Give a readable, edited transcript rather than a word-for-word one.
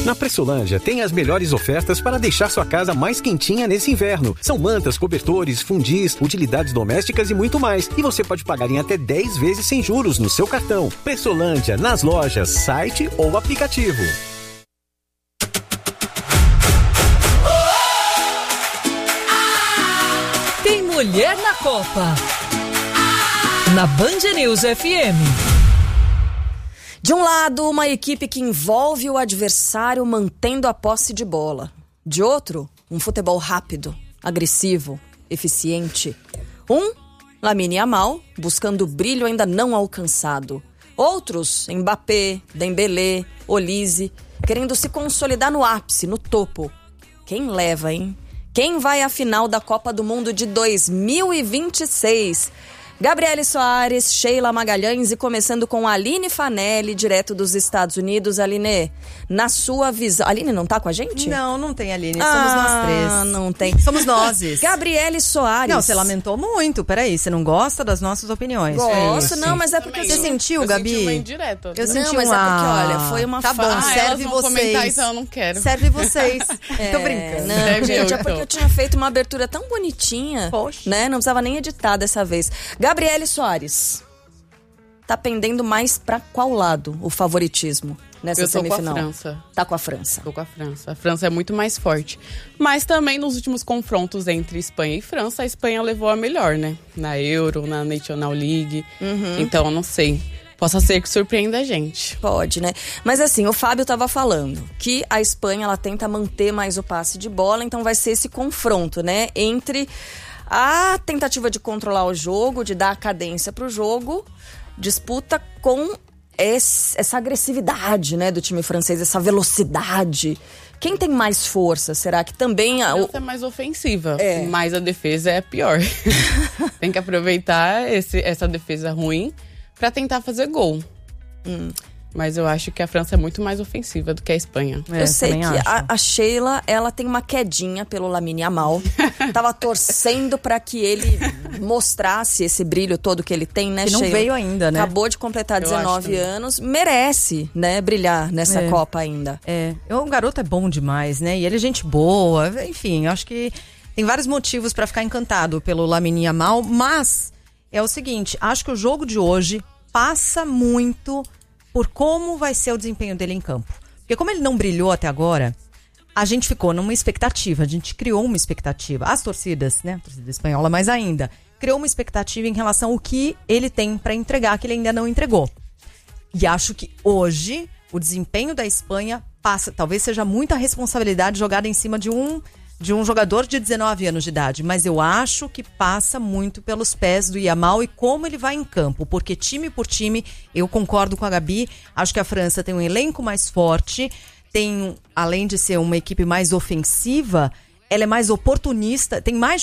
Na Pressolândia tem as melhores ofertas para deixar sua casa mais quentinha nesse inverno. São mantas, cobertores, fundis, utilidades domésticas e muito mais. E você pode pagar em até 10 vezes sem juros no seu cartão. Pressolândia, nas lojas, site ou aplicativo. Tem mulher na Copa. Na Band News FM. De um lado, uma equipe que envolve o adversário mantendo a posse de bola. De outro, um futebol rápido, agressivo, eficiente. Lamine Yamal, buscando brilho ainda não alcançado. Outros, Mbappé, Dembélé, Olise, querendo se consolidar no ápice, no topo. Quem leva, hein? Quem vai à final da Copa do Mundo de 2026? Gabriele Soares, Sheila Magalhães e começando com Aline Fanelli, direto dos Estados Unidos. Aline, na sua visão... Aline não tá com a gente? Não tem Aline, somos nós três. Não tem. Somos nós. Gabriele Soares. Não, você lamentou muito, peraí, você não gosta das nossas opiniões? Gosto, não, mas é porque... Você sentiu, Gabi? Eu senti uma indireta. Eu senti mas é porque, olha, foi uma Tá bom, serve elas vão vocês. comentar, então eu não quero. Serve vocês. Tô brincando. Não, gente, é porque eu tinha feito uma abertura tão bonitinha, Poxa. né? Não precisava nem editar dessa vez. Gabriele Soares. Tá pendendo mais pra qual lado o favoritismo nessa semifinal? Eu tô com a França. Tá com a França. Tô com a França. A França é muito mais forte. Mas também nos últimos confrontos entre Espanha e França, a Espanha levou a melhor, né? Na Euro, na National League. Então, eu não sei. Possa ser que surpreenda a gente. Pode, né? Mas assim, o Fábio tava falando que a Espanha, ela tenta manter mais o passe de bola, então vai ser esse confronto, né? Entre a tentativa de controlar o jogo, de dar a cadência pro jogo, disputa com essa agressividade, né, do time francês, essa velocidade. Quem tem mais força? Será que também... A França é mais ofensiva, mas a defesa é a pior. Tem que aproveitar essa defesa ruim pra tentar fazer gol. Mas eu acho que a França é muito mais ofensiva do que a Espanha. Eu sei que a Sheila, ela tem uma quedinha pelo Lamine Yamal. Tava torcendo pra que ele mostrasse esse brilho todo que ele tem, né, que não Sheila? veio ainda, né? Acabou de completar 19 anos. Merece, né, brilhar nessa Copa ainda. O garoto é bom demais, né? E ele é gente boa. Enfim, eu acho que tem vários motivos pra ficar encantado pelo Lamine Yamal. Mas é o seguinte, acho que o jogo de hoje passa muito por como vai ser o desempenho dele em campo. Porque como ele não brilhou até agora, a gente ficou numa expectativa, a gente criou uma expectativa. As torcidas, né, a torcida espanhola mais ainda, criou uma expectativa em relação ao que ele tem para entregar, que ele ainda não entregou. E acho que hoje, o desempenho da Espanha passa, talvez seja muita responsabilidade jogada em cima de um jogador de 19 anos de idade, mas eu acho que passa muito pelos pés do Yamal e como ele vai em campo, porque time por time, eu concordo com a Gabi, acho que a França tem um elenco mais forte, além de ser uma equipe mais ofensiva, ela é mais oportunista, tem mais